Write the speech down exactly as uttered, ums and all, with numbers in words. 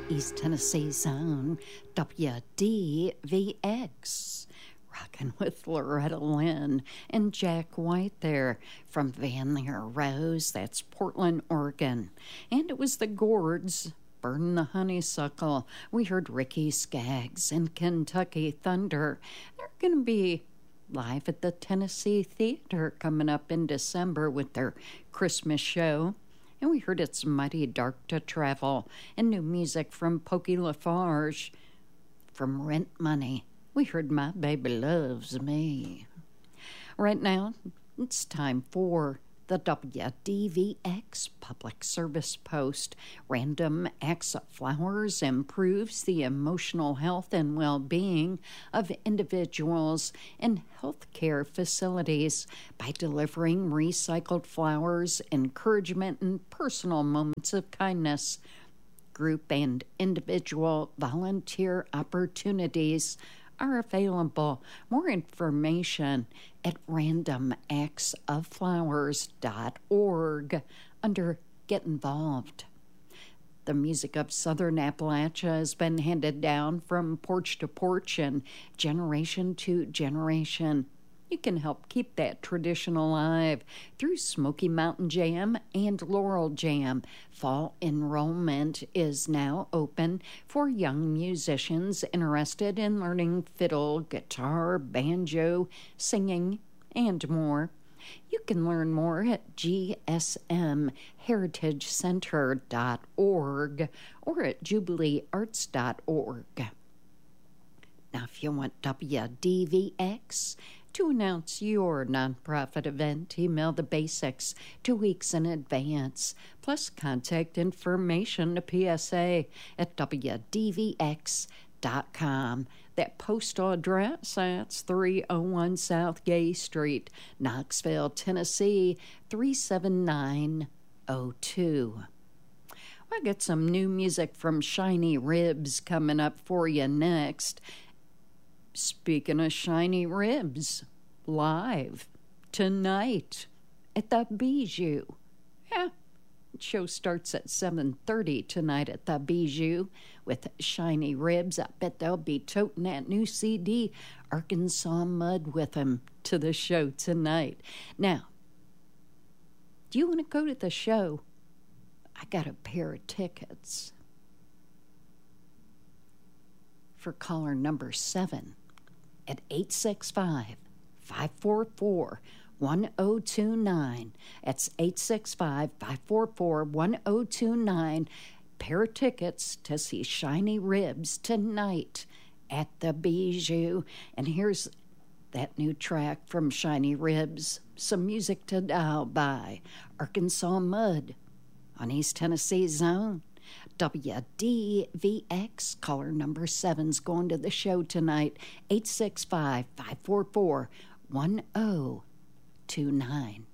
East Tennessee Zone, W D V X. Rocking with Loretta Lynn and Jack White there from Van Lear Rose, that's Portland, Oregon. And it was the Gourds, Burn the Honeysuckle. We heard Ricky Skaggs and Kentucky Thunder. They're going to be live at the Tennessee Theater coming up in December with their Christmas show. And we heard It's Mighty Dark to Travel and new music from Pokey Lafarge. From Rent Money, we heard My Baby Loves Me. Right now, it's time for the W D V X Public Service Post. Random Acts of Flowers improves the emotional health and well-being of individuals in healthcare facilities by delivering recycled flowers, encouragement, and personal moments of kindness. Group and individual volunteer opportunities are available. More information at random acts of flowers dot org under Get Involved. The music of Southern Appalachia has been handed down from porch to porch and generation to generation. You can help keep that tradition alive through Smoky Mountain Jam and Laurel Jam. Fall enrollment is now open for young musicians interested in learning fiddle, guitar, banjo, singing, and more. You can learn more at G S M heritage center dot org or at jubilee arts dot org. Now, if you want W D V X to announce your nonprofit event, email the basics two weeks in advance, plus contact information to P S A at W D V X dot com. That postal address, that's three oh one South Gay Street, Knoxville, Tennessee, three seven nine oh two. I got some new music from Shiny Ribs coming up for you next. Speaking of Shiny Ribs, live tonight at the Bijou. Yeah, the show starts at seven thirty tonight at the Bijou with Shiny Ribs. I bet they'll be toting that new C D, Arkansas Mud, with them to the show tonight. Now, do you want to go to the show? I got a pair of tickets for caller number seven at eight six five, five four four, one oh two nine. That's eight six five, five four four, one oh two nine. Pair of tickets to see Shiny Ribs tonight at the Bijou. And here's that new track from Shiny Ribs, Some Music to Dial by Arkansas Mud on East Tennessee Zone. W D V X caller number seven's going to the show tonight. eight six five, five four four, one oh two nine.